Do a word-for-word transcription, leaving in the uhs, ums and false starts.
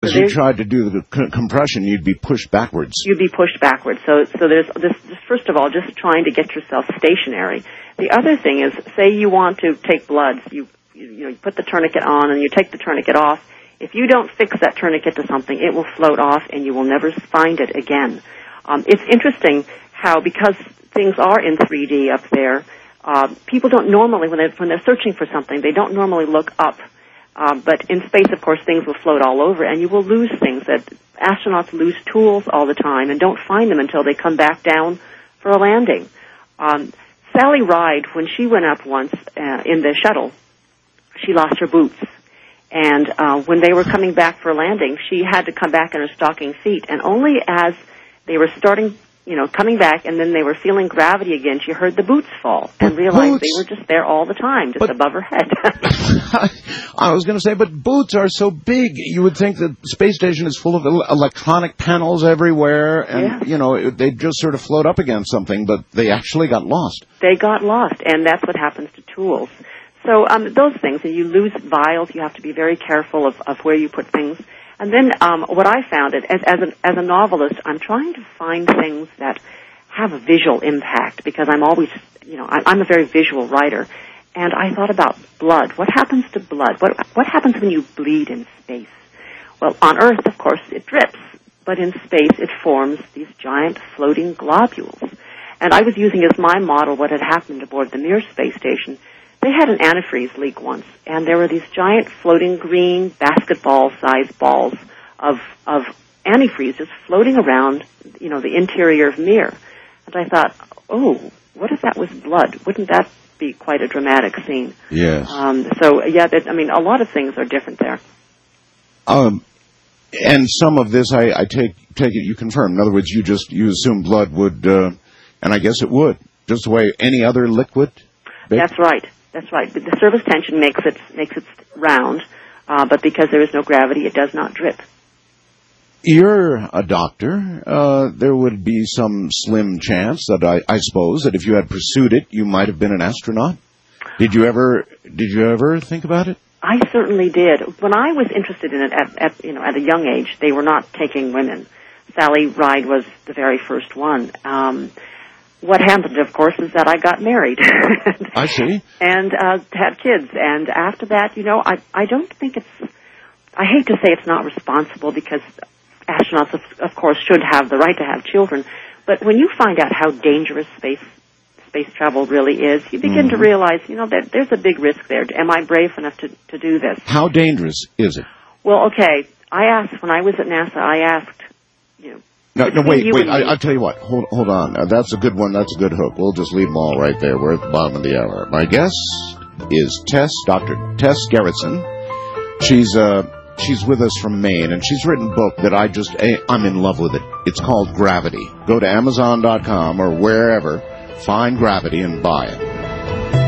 as so you tried to do the c- compression, you'd be pushed backwards. You'd be pushed backwards. So, so there's this, this. First of all, just trying to get yourself stationary. The other thing is, say you want to take blood. You, you, you know, you put the tourniquet on and you take the tourniquet off. If you don't fix that tourniquet to something, it will float off and you will never find it again. Um, it's interesting how, because things are in three D up there, uh, people don't normally, when they're, when they're searching for something, they don't normally look up. Um, but in space, of course, things will float all over, and you will lose things. That astronauts lose tools all the time and don't find them until they come back down for a landing. Um, Sally Ride, when she went up once uh, in the shuttle, she lost her boots. And uh, when they were coming back for a landing, she had to come back in her stocking feet. And only as they were starting, you know, coming back, and then they were feeling gravity again, she heard the boots fall and realized boots? they were just there all the time, just but, above her head. I was going to say, but boots are so big. You would think the space station is full of electronic panels everywhere, and, yeah. you know, they just sort of float up against something, but they actually got lost. They got lost, and that's what happens to tools. So um, those things, and you lose vials, you have to be very careful of, of where you put things. And then um, what I found, it, as, as, a, as a novelist, I'm trying to find things that have a visual impact, because I'm always, you know, I, I'm a very visual writer. And I thought about blood. What happens to blood? What, what happens when you bleed in space? Well, on Earth, of course, it drips, but in space it forms these giant floating globules. And I was using as my model what had happened aboard the Mir space station. They had an antifreeze leak once, and there were these giant floating green basketball-sized balls of of antifreeze just floating around, you know, the interior of Mir. And I thought, oh, what if that was blood? Wouldn't that be quite a dramatic scene? Yes. Um, so, yeah, that, I mean, a lot of things are different there. Um, and some of this, I, I take take it you confirm. In other words, you just you assume blood would, uh, and I guess it would, just the way any other liquid. Big? That's right. That's right. The surface tension makes it makes it round, uh, but because there is no gravity, it does not drip. You're a doctor. Uh, there would be some slim chance that I, I suppose that if you had pursued it, you might have been an astronaut. Did you ever? Did you ever think about it? I certainly did. When I was interested in it at, at you know at a young age, they were not taking women. Sally Ride was the very first one. Um, What happened, of course, is that I got married. I see. And uh, had kids. And after that, you know, I I don't think it's, I hate to say it's not responsible, because astronauts, of, of course, should have the right to have children. But when you find out how dangerous space space travel really is, you begin mm-hmm. to realize, you know, that there's a big risk there. Am I brave enough to, to do this? How dangerous is it? Well, okay, I asked, when I was at NASA, I asked, you know, No, no, wait, wait, I, I'll tell you what. Hold hold on. Uh, that's a good one. That's a good hook. We'll just leave them all right there. We're at the bottom of the hour. My guest is Tess, Doctor Tess Gerritsen. She's, uh, she's with us from Maine, and she's written a book that I just, I'm in love with it. It's called Gravity. Go to Amazon dot com or wherever, find Gravity and buy it.